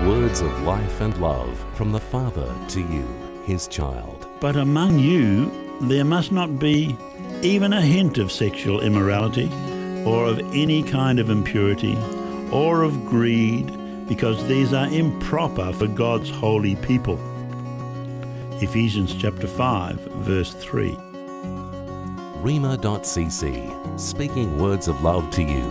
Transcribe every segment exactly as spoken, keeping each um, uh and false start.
Words of life and love from the Father to you, his child. But among you there must not be even a hint of sexual immorality, or of any kind of impurity, or of greed, because these are improper for God's holy people. Ephesians chapter five, verse three. Rhema dot c c, speaking words of love to you.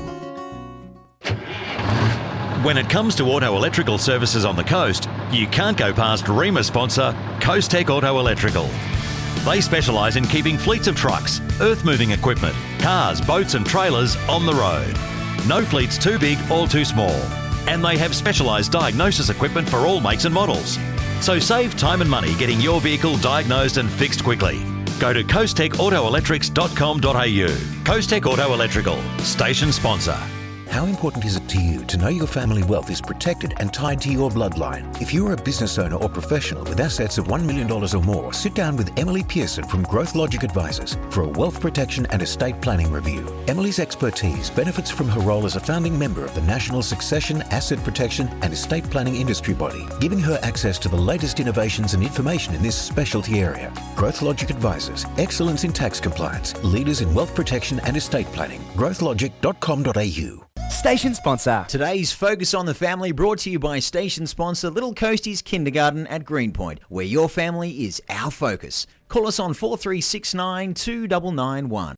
When it comes to auto electrical services on the coast, you can't go past Rhema sponsor, Coast Tech Auto Electrical. They specialise in keeping fleets of trucks, earth-moving equipment, cars, boats and trailers on the road. No fleet's too big or too small. And they have specialised diagnosis equipment for all makes and models. So save time and money getting your vehicle diagnosed and fixed quickly. Go to coast tech auto electrics dot com dot a u. Coast Tech Auto Electrical, station sponsor. How important is it to you to know your family wealth is protected and tied to your bloodline? If you're a business owner or professional with assets of one million dollars or more, sit down with Emily Pearson from Growth Logic Advisors for a wealth protection and estate planning review. Emily's expertise benefits from her role as a founding member of the National Succession, Asset Protection and Estate Planning Industry Body, giving her access to the latest innovations and information in this specialty area. Growth Logic Advisors, excellence in tax compliance, leaders in wealth protection and estate planning. growth logic dot com dot a u. Station sponsor. Today's Focus on the Family brought to you by station sponsor Little Coasties Kindergarten at Greenpoint, where your family is our focus. Call us on four three six nine, two nine nine one.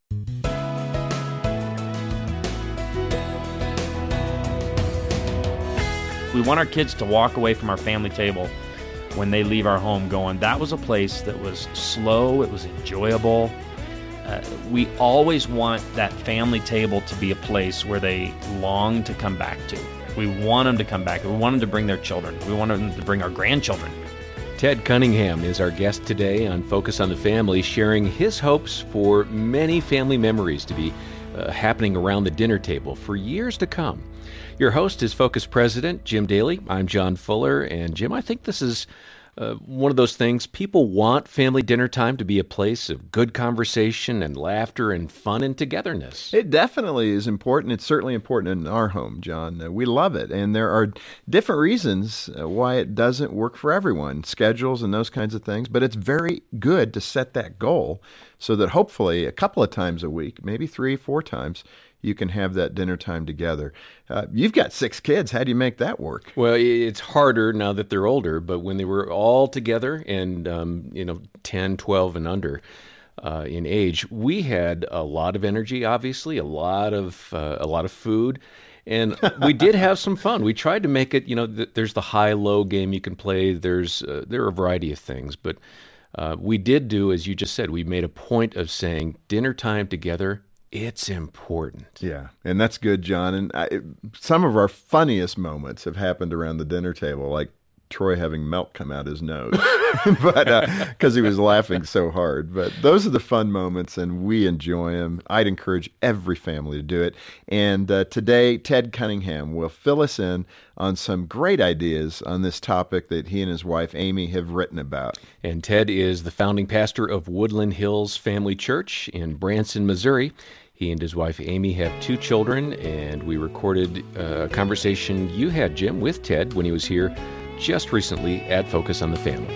We want our kids to walk away from our family table when they leave our home going, that was a place that was slow, it was enjoyable. Uh, we always want that family table to be a place where they long to come back to. We want them to come back. We want them to bring their children. We want them to bring our grandchildren. Ted Cunningham is our guest today on Focus on the Family, sharing his hopes for many family memories to be uh, happening around the dinner table for years to come. Your host is Focus President Jim Daly. I'm John Fuller, and Jim, I think this is Uh, one of those things, people want family dinner time to be a place of good conversation and laughter and fun and togetherness. It definitely is important. It's certainly important in our home, John. Uh, we love it. And there are different reasons uh, why it doesn't work for everyone, schedules and those kinds of things. But it's very good to set that goal so that hopefully a couple of times a week, maybe three, four times, you can have that dinner time together. Uh, you've got six kids. How do you make that work? Well, it's harder now that they're older, but when they were all together and, um, you know, ten, twelve and under uh, in age, we had a lot of energy, obviously, a lot of uh, a lot of food, and we did have some fun. We tried to make it, you know, th- there's the high-low game you can play. There's uh, there are a variety of things, but uh, we did do, as you just said, we made a point of saying dinner time together. It's important. Yeah, and that's good, John. And I, some of our funniest moments have happened around the dinner table, like Troy having milk come out his nose, but because uh, he was laughing so hard. But those are the fun moments, and we enjoy them. I'd encourage every family to do it. And uh, today, Ted Cunningham will fill us in on some great ideas on this topic that he and his wife, Amy, have written about. And Ted is the founding pastor of Woodland Hills Family Church in Branson, Missouri. He and his wife, Amy, have two children, and we recorded a conversation you had, Jim, with Ted when he was here just recently at Focus on the Family.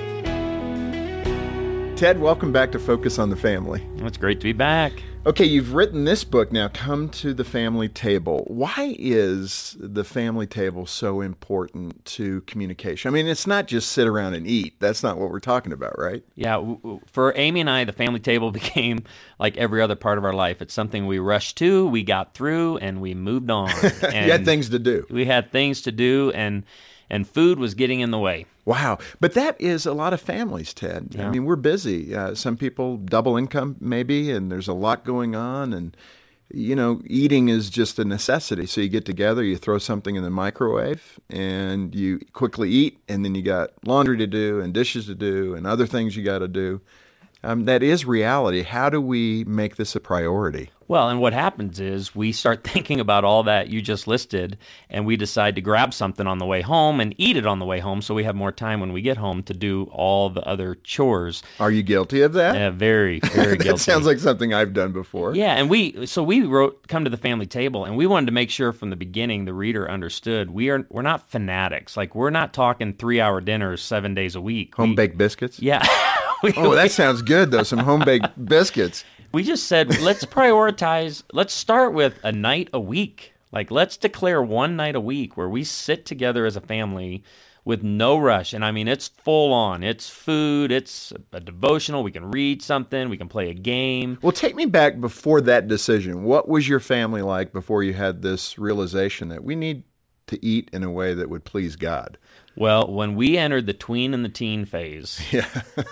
Ted, welcome back to Focus on the Family. It's great to be back. Okay, you've written this book now, Come to the Family Table. Why is the family table so important to communication? I mean, it's not just sit around and eat. That's not what we're talking about, right? Yeah, w- w- for Amy and I, the family table became like every other part of our life. It's something we rushed to, we got through, and we moved on. And you had things to do. We had things to do, and and food was getting in the way. Wow. But that is a lot of families, Ted. Yeah. I mean, we're busy. Uh, some people double income maybe, and there's a lot going on. And, you know, eating is just a necessity. So you get together, you throw something in the microwave, and you quickly eat, and then you got laundry to do and dishes to do and other things you got to do. um, that is reality. How do we make this a priority? Well, and what happens is we start thinking about all that you just listed, and we decide to grab something on the way home and eat it on the way home so we have more time when we get home to do all the other chores. Are you guilty of that? Yeah, very, very guilty. That sounds like something I've done before. Yeah, and we so we wrote Come to the Family Table, and we wanted to make sure from the beginning the reader understood we are we're not fanatics. Like, we're not talking three-hour dinners seven days a week. Home-baked we, biscuits? Yeah. we, oh, that sounds good, though, some home-baked biscuits. We just said, let's prioritize, let's start with a night a week. Like, let's declare one night a week where we sit together as a family with no rush. And I mean, it's full on. It's food, it's a devotional, we can read something, we can play a game. Well, take me back before that decision. What was your family like before you had this realization that we need to eat in a way that would please God? Well, when we entered the tween and the teen phase, yeah.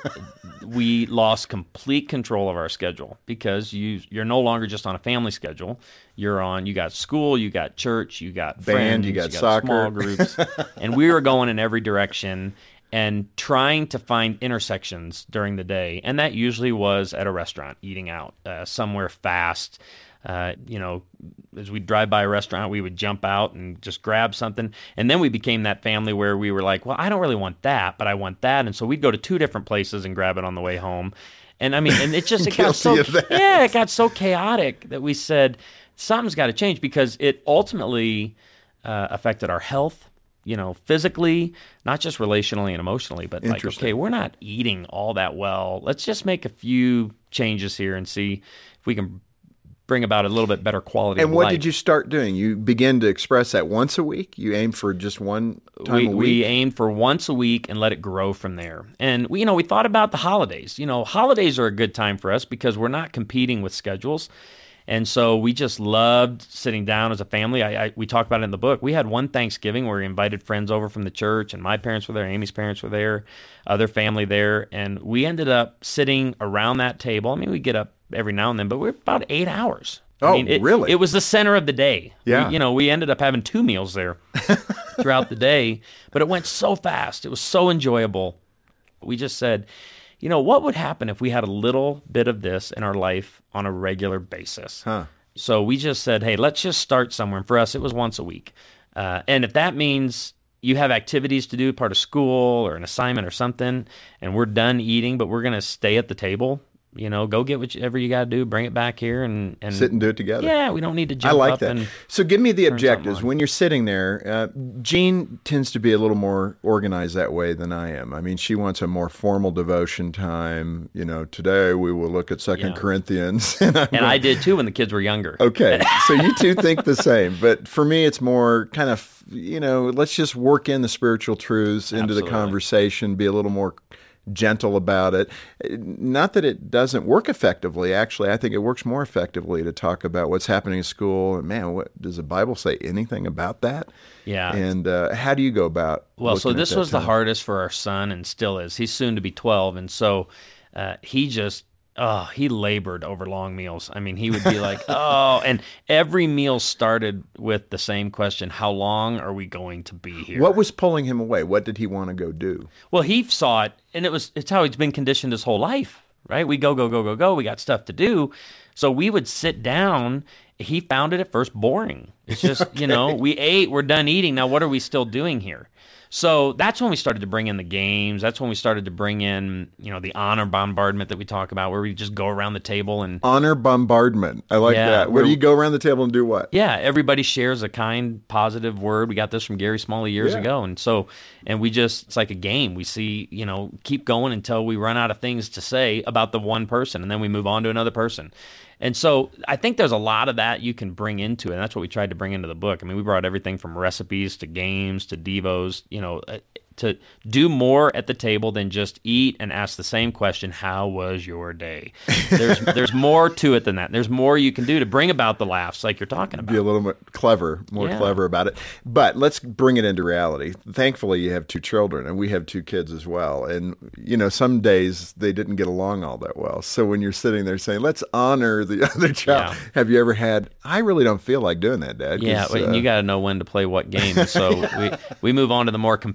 we lost complete control of our schedule because you, you're no longer just on a family schedule. You're on, you got school, you got church, you got band, friends, you got, you got soccer. Small groups. And we were going in every direction and trying to find intersections during the day. And that usually was at a restaurant, eating out, uh, somewhere fast. Uh, you know, as we drive by a restaurant, we would jump out and just grab something. And then we became that family where we were like, well, I don't really want that, but I want that. And so we'd go to two different places and grab it on the way home. And I mean, and it just, it got so, yeah, it got so chaotic that we said, something's got to change, because it ultimately uh, affected our health, you know, physically, not just relationally and emotionally, but like, okay, we're not eating all that well. Let's just make a few changes here and see if we can bring about a little bit better quality and of what life. Did you start doing? You begin to express that once a week? You aim for just one time we, a week? We aimed for once a week and let it grow from there. And we, you know, we thought about the holidays. You know, holidays are a good time for us because we're not competing with schedules. And so we just loved sitting down as a family. I, I we talk about it in the book. We had one Thanksgiving where we invited friends over from the church, and my parents were there, Amy's parents were there, other family there, and we ended up sitting around that table. I mean, we get up every now and then, but we're about eight hours. Oh, I mean, it, really? It was the center of the day. Yeah. We, you know, we ended up having two meals there throughout the day, but it went so fast. It was so enjoyable. We just said, you know, what would happen if we had a little bit of this in our life on a regular basis? Huh. So we just said, hey, let's just start somewhere. And for us, it was once a week. Uh, and if that means you have activities to do, part of school or an assignment or something, and we're done eating, but we're going to stay at the table, you know, go get whatever you got to do, bring it back here and, and sit and do it together. Yeah, we don't need to jump I like up that. and So give me the turn something objectives. on. When you're sitting there, uh, Jean tends to be a little more organized that way than I am. I mean, she wants a more formal devotion time. You know, today we will look at Second Yeah. Corinthians. and I'm And going, I did too when the kids were younger. Okay, so you two think the same. But for me, it's more kind of, you know, let's just work in the spiritual truths into Absolutely. the conversation, be a little more gentle about it. Not that it doesn't work effectively. Actually, I think it works more effectively to talk about what's happening in school. And man, what does the Bible say anything about that? Yeah. And uh, how do you go about? Well, so looking at this that was the time? hardest for our son, and still is. He's soon to be twelve, and so uh, he just, oh, he labored over long meals. I mean, he would be like, oh, and every meal started with the same question: how long are we going to be here? What was pulling him away? What did he want to go do? Well, he saw it, and it was it's how he's been conditioned his whole life, right? We go, go, go, go, go. We got stuff to do. So we would sit down. He found it at first boring. It's just, okay. you know, we ate, we're done eating. Now, what are we still doing here? So that's when we started to bring in the games. That's when we started to bring in, you know, the honor bombardment that we talk about, where we just go around the table and... Honor bombardment. I like Yeah, that. Where do we're- you go around the table and do what? Yeah, everybody shares a kind, positive word. We got this from Gary Smalley years Yeah. ago. And so, and we just, it's like a game. We see, you know, keep going until we run out of things to say about the one person, and then we move on to another person. And so I think there's a lot of that you can bring into it, and that's what we tried to bring into the book. I mean, we brought everything from recipes to games to devos, you know, uh, to do more at the table than just eat and ask the same question, how was your day? There's there's more to it than that. There's more you can do to bring about the laughs like you're talking about. Be a little bit clever, more Yeah. clever about it. But let's bring it into reality. Thankfully, you have two children, and we have two kids as well. And, you know, some days they didn't get along all that well. So when you're sitting there saying, let's honor the other child, Yeah. have you ever had, I really don't feel like doing that, Dad. 'cause, Yeah, and uh, you got to know when to play what game. So we, we move on to the more competitive games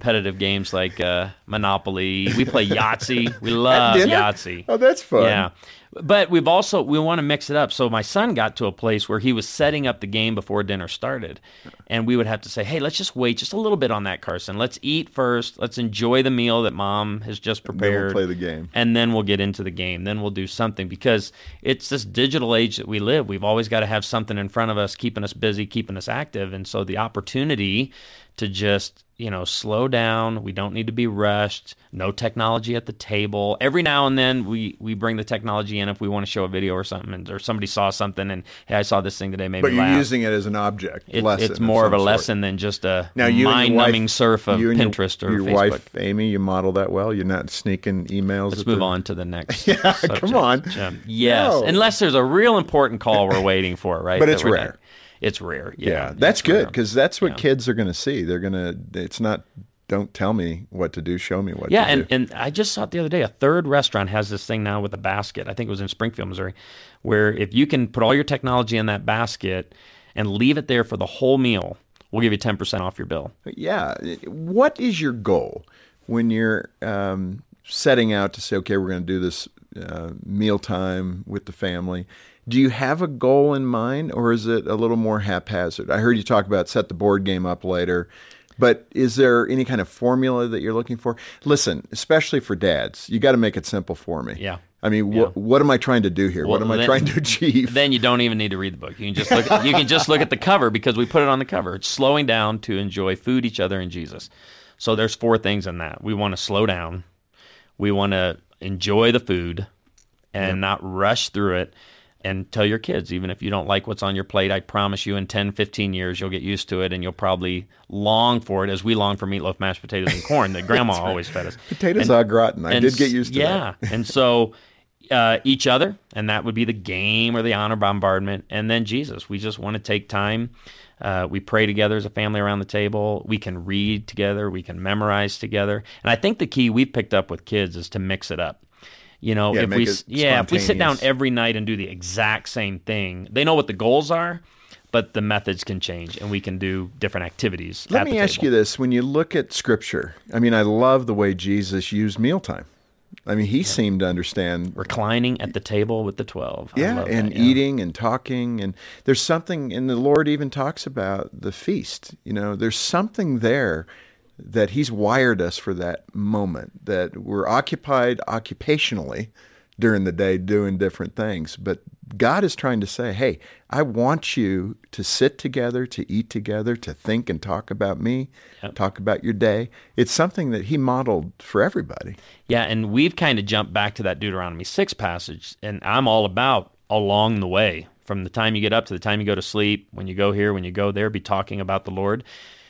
games like uh, Monopoly. We play Yahtzee. We love dinner? Yahtzee. Oh, that's fun. Yeah. But we've also, we want to mix it up. So my son got to a place where he was setting up the game before dinner started. And we would have to say, hey, let's just wait just a little bit on that, Carson. Let's eat first. Let's enjoy the meal that mom has just prepared. Then we'll play the game. And then we'll get into the game. Then we'll do something, because it's this digital age that we live. We've always got to have something in front of us, keeping us busy, keeping us active. And so the opportunity to just, you know, slow down. We don't need to be rushed. No technology at the table. Every now and then we, we bring the technology in if we want to show a video or something, and, or somebody saw something and, hey, I saw this thing today, maybe But you're laugh. using it as an object It, lesson. it's more of a some lesson sort. than just a Now, you and your mind-numbing wife- surf of you and your- Pinterest or your Facebook. wife, Amy, you model that well? You're not sneaking emails? Let's at move the- on to the next Yeah, subject. come on. Jim. Yes, No. unless there's a real important call we're waiting for, right? But that it's we're rare. not- It's rare, yeah. Yeah, that's it's good, rare. because that's what Yeah. kids are going to see. They're going to, it's not, don't tell me what to do, show me what Yeah, to and, do. and I just saw it the other day. A third restaurant has this thing now with a basket. I think it was in Springfield, Missouri, where if you can put all your technology in that basket and leave it there for the whole meal, we'll give you ten percent off your bill. Yeah. What is your goal when you're um, setting out to say, okay, we're going to do this uh, mealtime with the family? Do you have a goal in mind, or is it a little more haphazard? I heard you talk about set the board game up later, but is there any kind of formula that you're looking for? Listen, especially for dads, you got to make it simple for me. Yeah. I mean, Yeah. wh- what am I trying to do here? what Well, am I then- trying to achieve? Then you don't even need to read the book. You can just look. You can just look at the cover, because we put it on the cover. It's slowing down to enjoy food, each other, and Jesus. So there's four things in that. We want to slow down. We want to enjoy the food and not rush through it. And tell your kids, even if you don't like what's on your plate, I promise you in ten, fifteen years, you'll get used to it, and you'll probably long for it as we long for meatloaf, mashed potatoes, and corn that Grandma always fed us. Potatoes And- au gratin. I and did get s- used to yeah. that. And so uh, each other, and that would be the game or the honor bombardment, and then Jesus. We just want to take time. Uh, we pray together as a family around the table. We can read together. We can memorize together. And I think the key we've picked up with kids is to mix it up. You know, Yeah, if make we it yeah, if we sit down spontaneous. every night and do the exact same thing, they know what the goals are, but the methods can change, and we can do different activities. Let at me the ask table. you this. When you look at Scripture, I mean, I love the way Jesus used mealtime. I mean, he seemed to understand. Reclining at the table with the twelve. I Yeah, love and that, yeah. eating and talking. And there's something, and the Lord even talks about the feast. You know, there's something there that he's wired us for that moment, that we're occupied occupationally during the day doing different things. But God is trying to say, hey, I want you to sit together, to eat together, to think and talk about me, Yep. talk about your day. It's something that he modeled for everybody. Yeah, and we've kind of jumped back to that Deuteronomy six passage, and I'm all about along the way, from the time you get up to the time you go to sleep, when you go here, when you go there, be talking about the Lord.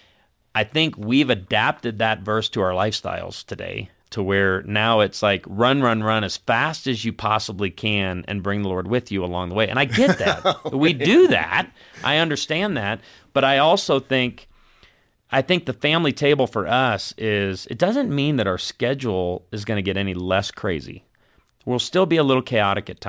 I think we've adapted that verse to our lifestyles today, to where now it's like run, run, run as fast as you possibly can and bring the Lord with you along the way. And I get that. We do that. I understand that. But I also think I think the family table for us is, it doesn't mean that our schedule is going to get any less crazy. We'll still be a little chaotic at times.